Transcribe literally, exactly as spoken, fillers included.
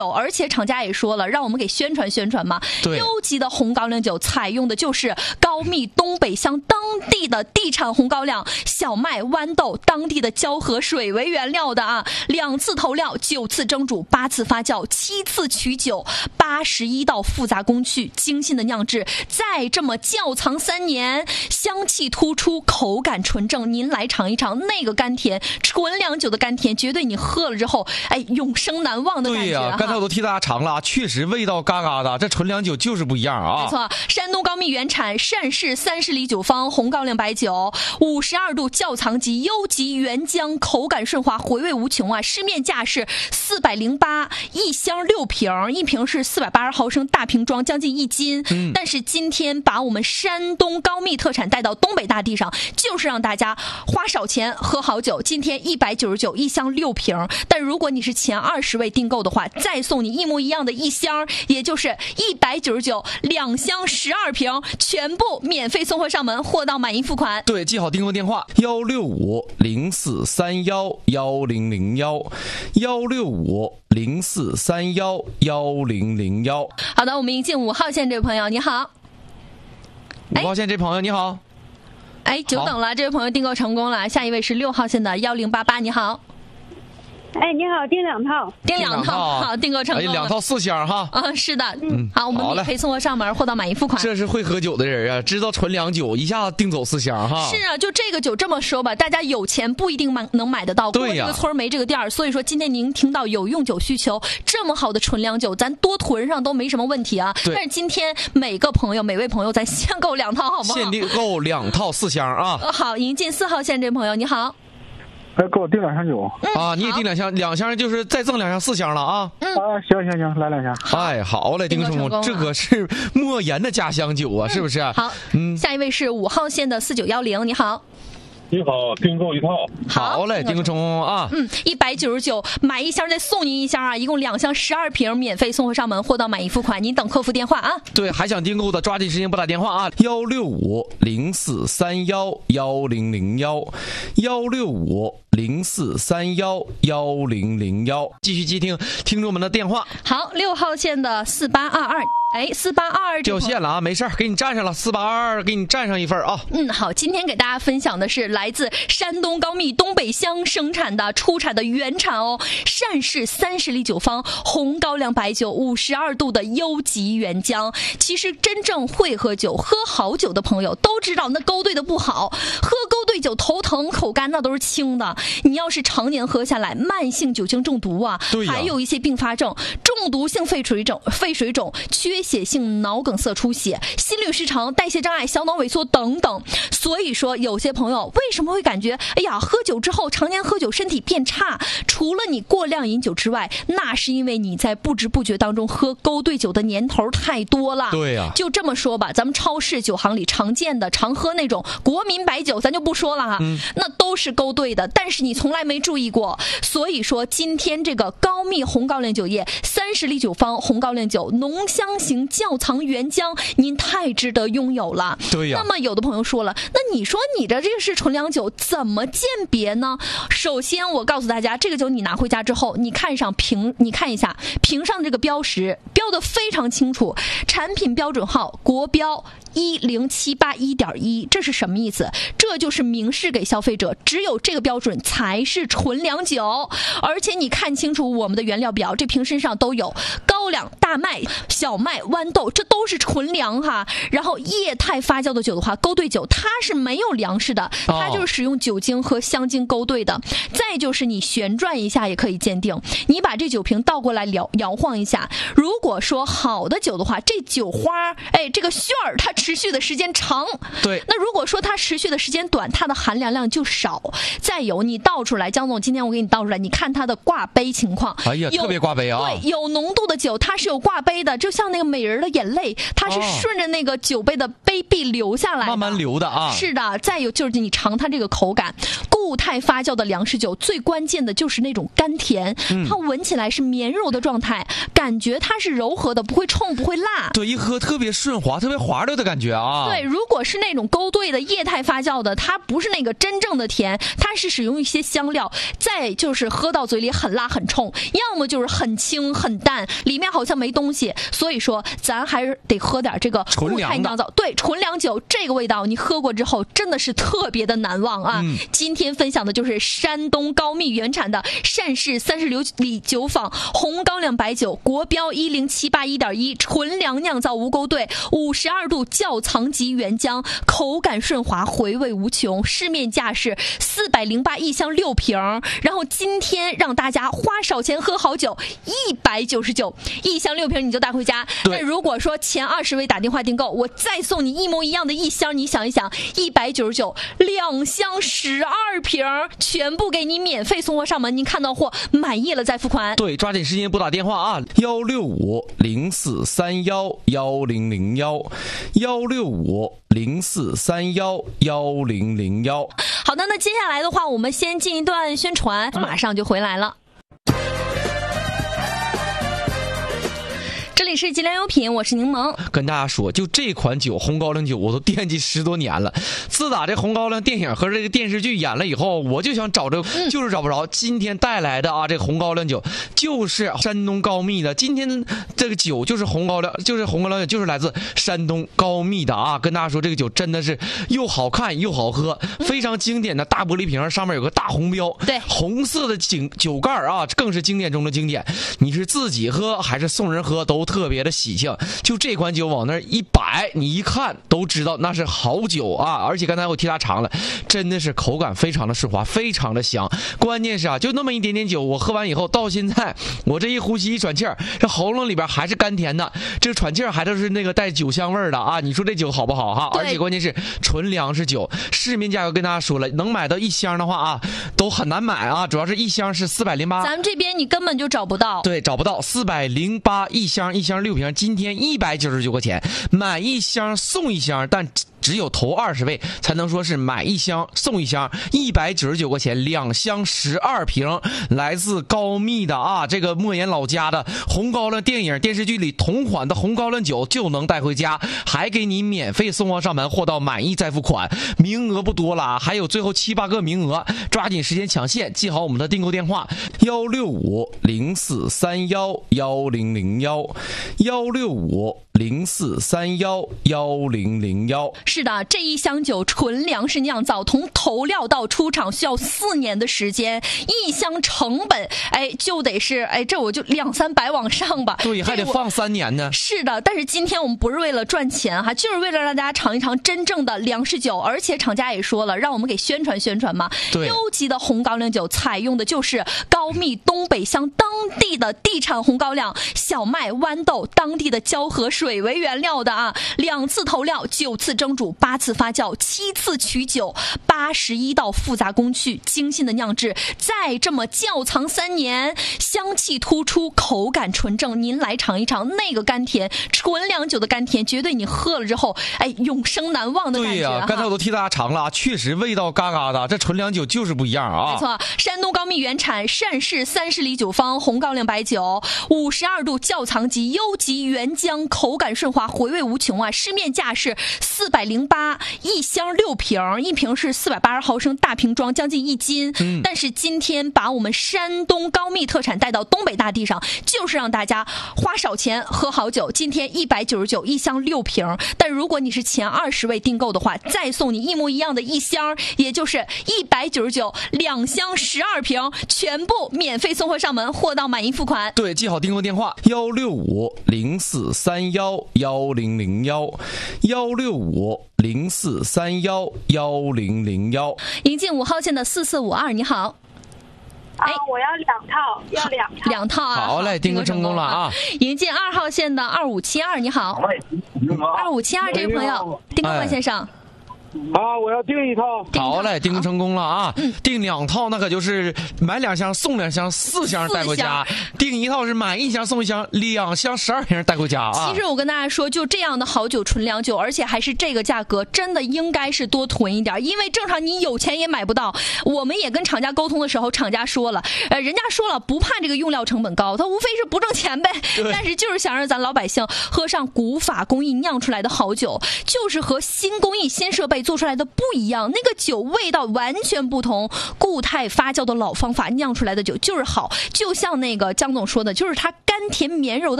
而且厂家也说了，让我们给宣传宣传嘛。优级的红高粱酒采用的就是高密东北乡当地的地产红高粱，小麦、豌豆、当地的胶和水为原料的啊，两次投料，九次蒸煮，八次发酵，七次取酒，八十一道复杂工序，精心的酿制，再这么窖藏三年，香气突出，口感纯正。您来尝一尝那个甘甜，纯粮酒的甘甜，绝对你喝了之后，哎，永生难忘的感觉。 对呀、啊，刚才我都替大家尝了，确实味道嘎嘎的，这纯粮酒就是不一样啊。 没错，山东高密原产单氏三十里酒坊红高粱白酒，五十二度窖藏级优级原浆，口感顺滑，回味无穷啊！市面价是四百零八，一箱六瓶，一瓶是四百八十毫升大瓶装，将近一斤。嗯，但是今天把我们山东高密特产带到东北大地上，就是让大家花少钱喝好酒。今天一百九十九一箱六瓶，但如果你是前二十位订购的话，再送你一模一样的一箱，也就是一百九十九两箱十二瓶，全部免费送货上门，货到满意付款。 对，记好订购电话幺六五零四三幺幺零零幺幺六五零四三幺幺零零幺。 好的，我们迎进五号线这位朋友，你好。 五号线这朋友你好。 哎，久等了，这位朋友订购成功了。下一位是六号线的幺零八八，你好。 哎，你好，订两套， 订两套，好，订购成功了。 哎，两套四箱哈。 啊，是的，嗯，好，我们免费送货上门，货到满意付款。 这是会喝酒的人啊，知道纯粮酒，一下子订走四箱哈。 是啊，就这个酒这么说吧，大家有钱不一定买能买得到， 对呀， 过这个村没这个店儿，所以说今天您听到有用酒需求，这么好的纯粮酒，咱多囤上都没什么问题啊。但是今天每个朋友每位朋友咱限购两套，好不好？ 限定购两套四箱啊。 呃、好，迎进四号线这位朋友，你好。 哎，给我订两箱酒、 嗯、 啊！你也订两箱，两箱就是再赠两箱四箱了啊！ 嗯啊，行行行，来两箱。 哎，好嘞，丁成功，这可是莫言的家乡酒啊，嗯、是不是？ 好，嗯，下一位是五号线的四九幺零，你好。 你好，订购一套。 好嘞，丁成功啊！ 嗯，一百九十九买一箱再送您一箱啊，一共两箱十二瓶，免费送货上门，货到满意付款。您等客服电话啊。 对，还想订购的抓紧时间拨打电话啊，幺六五零四三幺幺零零幺幺六五零四三幺幺零零幺。继续接听听众们的电话。 好，六号线的四八二二。哎，四八二二掉线了啊，没事给你占上了，四八二二给你占上一份啊。 嗯，好，今天给大家分享的是来自山东高密东北乡生产的出产的原产哦，单氏三十里酒坊红高粱白酒，五十二度的优级原浆。其实真正会喝酒、喝好酒的朋友都知道，那勾兑的不好，喝勾兑酒头疼、口干那都是轻的。你要是常年喝下来，慢性酒精中毒啊， 对呀， 还有一些并发症，中毒性肺水肿、肺水肿、缺血性脑梗塞出血、心律失常、代谢障碍、小脑萎缩等等。所以说有些朋友为什么会感觉哎呀喝酒之后常年喝酒身体变差，除了你过量饮酒之外，那是因为你在不知不觉当中喝勾兑酒的年头太多了。 对呀、啊， 就这么说吧，咱们超市酒行里常见的常喝那种国民白酒咱就不说了哈、嗯、那都是勾兑的，但是你从来没注意过。所以说今天这个高密红高粱酒业三十里酒坊红高粱酒浓香型窖藏原浆，您太值得拥有了。 对呀。 那么有的朋友说了，那你说你的这个是纯粮酒，怎么鉴别呢？首先我告诉大家，这个酒你拿回家之后，你看上瓶，你看一下瓶上的这个标识，标的非常清楚，产品标准号国标一零七八一点一，这是什么意思？这就是明示给消费者，只有这个标准才是纯粮酒。而且你看清楚我们的原料表，这瓶身上都有高粱、大麦、小麦、豌豆，这都是纯粮哈。然后液态发酵的酒的话，勾兑酒它是没有粮食的，它就是使用酒精和香精勾兑的。再就是你旋转一下也可以鉴定，你把这酒瓶倒过来摇摇晃一下，如果说好的酒的话，这酒花哎这个旋儿它持续的时间长， 对， 那如果说它持续的时间短，它的含量量就少。再有你倒出来，江总今天我给你倒出来，你看它的挂杯情况， 哎呀特别挂杯啊， 对，有浓度的酒它是有挂杯的，就像那个美人的眼泪，它是顺着那个酒杯的杯壁流下来的， 慢慢流的啊。 是的。再有就是你尝它这个口感，故固态发酵的粮食酒最关键的就是那种甘甜， 嗯、 它闻起来是绵柔的状态，感觉它是柔和的，不会冲，不会辣。 对，一喝特别顺滑，特别滑溜的感觉啊。 对，如果是那种勾兑的液态发酵的，它不是那个真正的甜，它是使用一些香料，再就是喝到嘴里很辣很冲，要么就是很清很淡，里面好像没东西。所以说，咱还是得喝点这个固态酿造，对，纯粮酒这个味道，你喝过之后真的是特别的难忘啊。嗯、今天分享的就是山东高密原产的单氏三十里酒坊红高粱白酒，国标一零七八一点一，纯粮酿造无勾兑，五十二度窖藏级原浆，口感顺滑，回味无穷。市面价是四百零八一箱六瓶，然后今天让大家花少钱喝好酒，一百九十九一箱六瓶你就带回家。但如果说前二十位打电话订购，我再送你一模一样的一箱，你想一想，一百九十九两箱十二瓶，全部给你免费送货上门。您看到货满意了再付款。 对，抓紧时间拨打电话啊，幺六五零四三幺幺零零幺，幺六五零四三幺幺零零幺。 好的，那接下来的话，我们先进一段宣传，马上就回来了。这里是吉良优品，我是柠檬。 跟大家说，就这款酒红高粱酒我都惦记十多年了。自打这红高粱电影和这个电视剧演了以后，我就想找这个、嗯、就是找不着。今天带来的啊，这个红高粱酒就是山东高密的。今天这个酒就是红高粱，就是红高粱酒，就是来自山东高密的啊。跟大家说，这个酒真的是又好看又好喝，非常经典的大玻璃瓶，上面有个大红标， 对， 红色的酒酒盖啊，更是经典中的经典。你是自己喝还是送人喝都特别的喜庆。就这款酒往那一摆，你一看都知道那是好酒啊！而且刚才我替它尝了，真的是口感非常的顺滑，非常的香。关键是啊，就那么一点点酒，我喝完以后到现在，我这一呼吸一喘气儿，这喉咙里边还是甘甜的，这喘气儿还都是那个带酒香味的啊！你说这酒好不好哈？而且关键是纯粮食酒，市面价格跟大家说了，能买到一箱的话啊，都很难买啊，主要是一箱是四百零八， 咱们这边你根本就找不到。 对，找不到，四百零八一箱，一箱六瓶，今天一百九十九块钱，买一箱送一箱，但只有头二十位才能说是买一箱送一箱，一百九十九块钱，两箱十二瓶，来自高密的啊，这个莫言老家的红高粱电影电视剧里同款的红高粱酒就能带回家，还给你免费送货上门，货到满意再付款。名额不多了，还有最后七八个名额，抓紧时间抢现，记好我们的订购电话：幺六五零四三幺幺零零幺，幺六五零四三幺幺零零幺。 是的，这一箱酒纯粮食酿造，从投料到出厂需要四年的时间，一箱成本哎就得是哎这我就两三百往上吧。 对，还得放三年呢。 是的，但是今天我们不是为了赚钱哈，就是为了让大家尝一尝真正的粮食酒，而且厂家也说了，让我们给宣传宣传嘛。 对， 优级的红高粱酒采用的就是高密东北乡当地的地产红高粱，小麦、豌豆、当地的胶和水为原料的啊，两次投料，九次蒸煮，八次发酵，七次取酒，八十一道复杂工序，精心的酿制，再这么窖藏三年，香气突出，口感纯正。您来尝一尝那个甘甜，纯粮酒的甘甜，绝对你喝了之后，哎，永生难忘的感觉。 对呀、啊，刚才我都替大家尝了，确实味道嘎嘎的，这纯粮酒就是不一样啊。 没错，山东高密原产单氏三十里酒坊红高粱白酒，五十二度窖藏级优级原浆，口感顺滑，回味无穷啊！市面价是四百零八一箱六瓶，一瓶是四百八十毫升大瓶装，将近一斤。嗯，但是今天把我们山东高密特产带到东北大地上，就是让大家花少钱喝好酒。今天一百九十九一箱六瓶，但如果你是前二十位订购的话，再送你一模一样的一箱，也就是一百九十九两箱十二瓶，全部免费送货上门，货到满意付款。 对，记好订购电话：幺六五零四三幺幺零零幺，幺六五零四三幺幺零零幺。 迎进五号线的四四五二，你好。 啊，我要两套，要两套， 两套啊！ 好嘞，订购成功了啊！ 迎进二号线的二五七二，你好。二五七二这位朋友，订购吧，先生。 啊，我要订一套。 好嘞，订成功了啊！ 嗯、 订两套那可就是买两箱送两箱，四箱带回家；订一套是买一箱送一箱，两箱十二瓶带回家啊！ 其实我跟大家说，就这样的好酒纯粮酒，而且还是这个价格，真的应该是多囤一点，因为正常你有钱也买不到。我们也跟厂家沟通的时候，厂家说了，呃，人家说了不怕这个用料成本高，他无非是不挣钱呗，但是就是想让咱老百姓喝上古法工艺酿出来的好酒，就是和新工艺、新设备做出来的不一样，那个酒味道完全不同。固态发酵的老方法酿出来的酒就是好，就像那个江总说的，就是它甘甜绵柔的